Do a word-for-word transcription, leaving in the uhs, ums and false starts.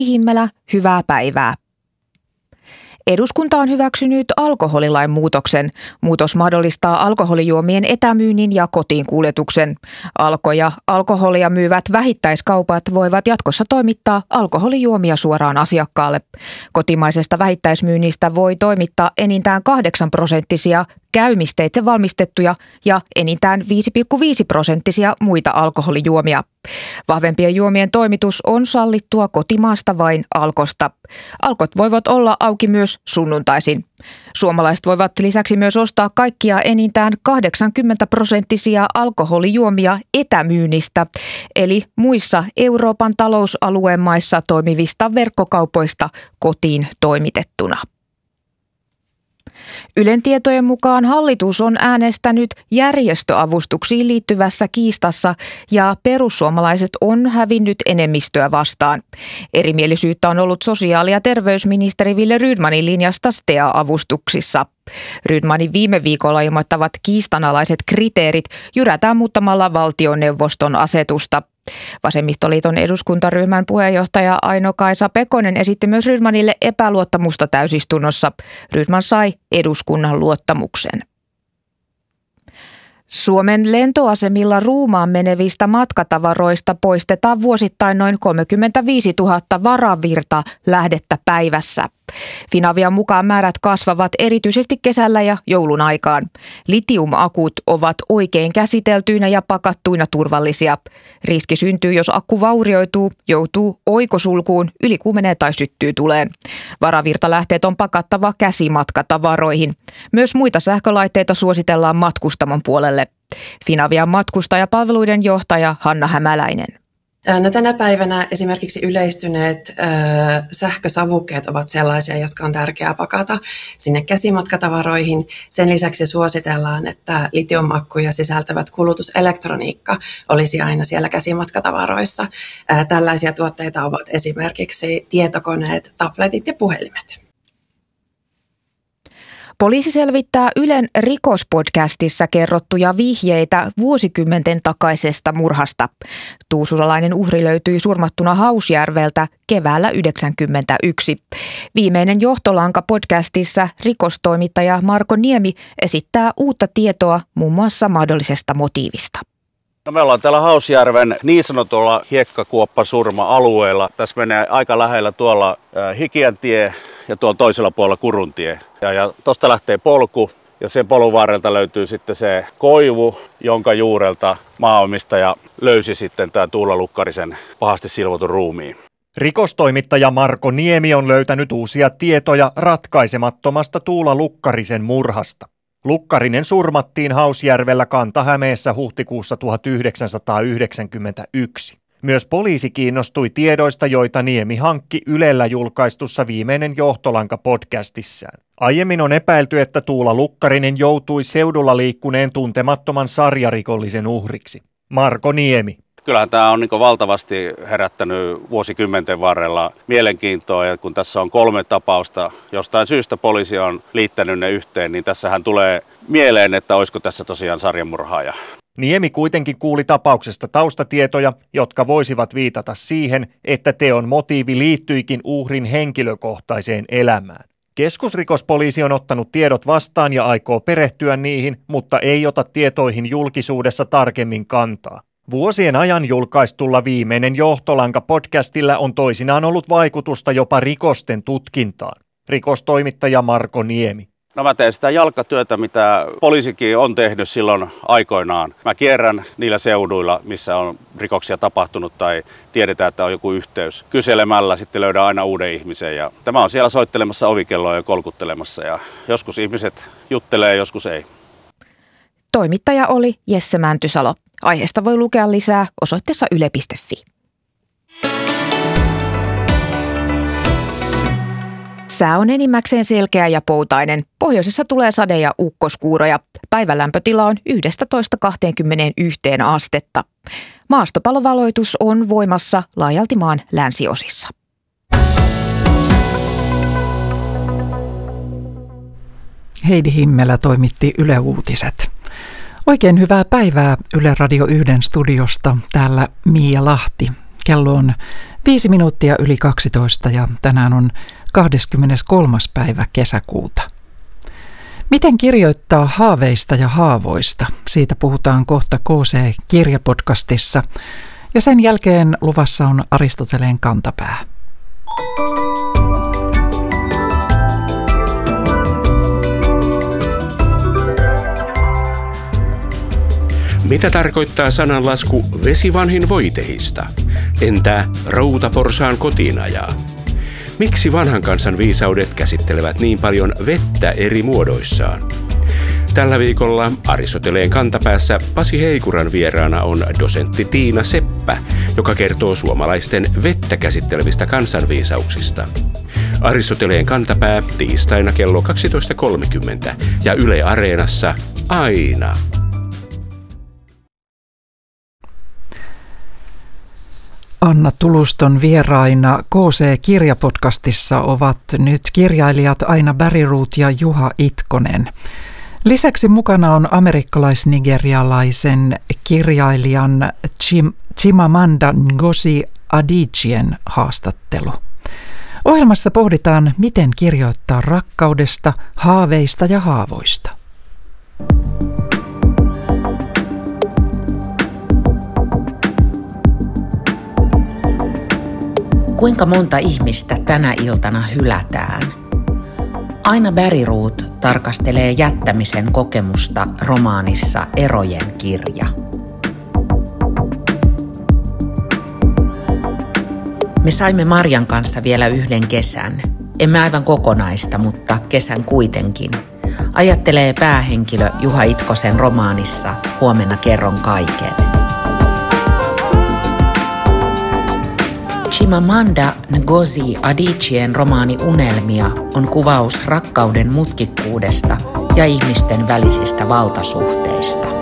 Himmelä, hyvää päivää. Eduskunta on hyväksynyt alkoholilain muutoksen. Muutos mahdollistaa alkoholijuomien etämyynnin ja kotiin kuljetuksen. Alko ja alkoholia myyvät vähittäiskaupat voivat jatkossa toimittaa alkoholijuomia suoraan asiakkaalle. Kotimaisesta vähittäismyynnistä voi toimittaa enintään kahdeksan prosenttisia käymisteitse valmistettuja ja enintään viisi pilkku viisi prosenttisia muita alkoholijuomia. Vahvempien juomien toimitus on sallittua kotimaasta vain Alkosta. Alkot voivat olla auki myös sunnuntaisin. Suomalaiset voivat lisäksi myös ostaa kaikkia enintään kahdeksankymmentä prosenttisia alkoholijuomia etämyynnistä, eli muissa Euroopan talousalueen maissa toimivista verkkokaupoista kotiin toimitettuna. Ylen tietojen mukaan hallitus on äänestänyt järjestöavustuksiin liittyvässä kiistassa ja perussuomalaiset on hävinnyt enemmistöä vastaan. Erimielisyyttä on ollut sosiaali- ja terveysministeri Wille Rydmanin linjasta S T E A-avustuksissa. Rydmanin viime viikolla ilmoittavat kiistanalaiset kriteerit jyrätään muuttamalla valtioneuvoston asetusta. Vasemmistoliiton eduskuntaryhmän puheenjohtaja Aino-Kaisa Pekonen esitti myös Rydmanille epäluottamusta täysistunnossa. Rydman sai eduskunnan luottamuksen. Suomen lentoasemilla Ruumaan menevistä matkatavaroista poistetaan vuosittain noin kolmekymmentäviisituhatta varavirta lähdettä päivässä. Finavian mukaan määrät kasvavat erityisesti kesällä ja joulun aikaan. Litiumakut ovat oikein käsiteltyinä ja pakattuina turvallisia. Riski syntyy, jos akku vaurioituu, joutuu oikosulkuun, ylikuumenee tai syttyy tuleen. Varavirtalähteet on pakattava käsimatkatavaroihin. Myös muita sähkölaitteita suositellaan matkustamon puolelle. Finavian matkustajapalveluiden johtaja Hanna Hämäläinen. No, tänä päivänä esimerkiksi yleistyneet äh, sähkösavukkeet ovat sellaisia, jotka on tärkeää pakata sinne käsimatkatavaroihin. Sen lisäksi suositellaan, että litiumakkuja sisältävät kulutuselektroniikka olisi aina siellä käsimatkatavaroissa. Äh, tällaisia tuotteita ovat esimerkiksi tietokoneet, tabletit ja puhelimet. Poliisi selvittää Ylen rikospodcastissa kerrottuja vihjeitä vuosikymmenten takaisesta murhasta. Tuusulalainen uhri löytyi surmattuna Hausjärveltä keväällä yhdeksänkymmentäyksi. Viimeinen johtolanka podcastissa rikostoimittaja Marko Niemi esittää uutta tietoa muun muassa mahdollisesta motiivista. No, me ollaan täällä Hausjärven niin sanotulla hiekkakuoppasurma-alueella. Tässä menee aika lähellä tuolla äh, Hikiäntie ja tuolla toisella puolella Kuruntie. Ja, ja tuosta lähtee polku ja sen polun varrelta löytyy sitten se koivu, jonka juurelta maanomistaja löysi sitten tämän Tuula Lukkarisen pahasti silvotun ruumiin. Rikostoimittaja Marko Niemi on löytänyt uusia tietoja ratkaisemattomasta Tuula Lukkarisen murhasta. Lukkarinen surmattiin Hausjärvellä Kanta-Hämeessä huhtikuussa tuhatyhdeksänsataayhdeksänkymmentäyksi. Myös poliisi kiinnostui tiedoista, joita Niemi hankki Ylellä julkaistussa Viimeinen johtolanka podcastissaan. Aiemmin on epäilty, että Tuula Lukkarinen joutui seudulla liikkuneen tuntemattoman sarjarikollisen uhriksi. Marko Niemi. Kyllähän tämä on niin valtavasti herättänyt vuosikymmenten varrella mielenkiintoa, ja kun tässä on kolme tapausta, jostain syystä poliisi on liittänyt ne yhteen, niin tässähän tulee mieleen, että olisiko tässä tosiaan sarjamurhaaja. Niemi kuitenkin kuuli tapauksesta taustatietoja, jotka voisivat viitata siihen, että teon motiivi liittyikin uhrin henkilökohtaiseen elämään. Keskusrikospoliisi on ottanut tiedot vastaan ja aikoo perehtyä niihin, mutta ei ota tietoihin julkisuudessa tarkemmin kantaa. Vuosien ajan julkaistulla Viimeinen johtolanka podcastilla on toisinaan ollut vaikutusta jopa rikosten tutkintaan. Rikostoimittaja Marko Niemi. No, mä teen sitä jalkatyötä, mitä poliisikin on tehnyt silloin aikoinaan. Mä kierrän niillä seuduilla, missä on rikoksia tapahtunut tai tiedetään, että on joku yhteys. Kyselemällä sitten löydän aina uuden ihmisen, ja tämä on siellä soittelemassa ovikelloa ja kolkuttelemassa, ja joskus ihmiset juttelee, joskus ei. Toimittaja oli Jesse Mäntysalo. Aiheesta voi lukea lisää osoitteessa yle piste fi. Sää on enimmäkseen selkeä ja poutainen. Pohjoisessa tulee sade- ja ukkoskuuroja. Päivän lämpötila on yksitoista kaksikymmentäyksi astetta. Maastopallovaloitus on voimassa laajalti maan länsiosissa. Heidi Himmelä toimitti Yle Uutiset. Oikein hyvää päivää Yle Radio yhden studiosta. Täällä Miia Lahti. Kello on Viisi minuuttia yli kaksitoista ja tänään on kahdeskymmeneskolmas päivä kesäkuuta. Miten kirjoittaa haaveista ja haavoista? Siitä puhutaan kohta K C-kirjapodcastissa. Ja sen jälkeen luvassa on Aristoteleen kantapää. Mitä tarkoittaa sananlasku vesivanhin voitehista? Entä routaporsaan kotiin ajaa? Miksi vanhan kansan viisaudet käsittelevät niin paljon vettä eri muodoissaan? Tällä viikolla Aristoteleen kantapäässä Pasi Heikuran vieraana on dosentti Tiina Seppä, joka kertoo suomalaisten vettä käsittelevistä kansanviisauksista. Aristoteleen kantapää tiistaina kello kaksitoista kolmekymmentä ja Yle Areenassa aina. Anna Tuluston vieraina K C-kirjapodcastissa ovat nyt kirjailijat Aina Bergroth ja Juha Itkonen. Lisäksi mukana on amerikkalais-nigerialaisen kirjailijan Chim- Chimamanda Ngozi Adichien haastattelu. Ohjelmassa pohditaan, miten kirjoittaa rakkaudesta, haaveista ja haavoista. Kuinka monta ihmistä tänä iltana hylätään? Aina Bergroth tarkastelee jättämisen kokemusta romaanissa Erojen kirja. Me saimme Marjan kanssa vielä yhden kesän. Emme aivan kokonaista, mutta kesän kuitenkin. Ajattelee päähenkilö Juha Itkosen romaanissa Huomenna kerron kaiken. Chimamanda Ngozi Adichien romaani Unelmia on kuvaus rakkauden mutkikkuudesta ja ihmisten välisistä valtasuhteista.